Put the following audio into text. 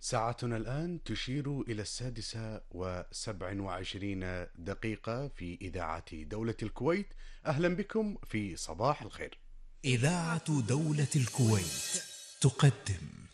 ساعتنا الآن تشير إلى 6:27 في إذاعة دولة الكويت. أهلا بكم في صباح الخير. إذاعة دولة الكويت تقدم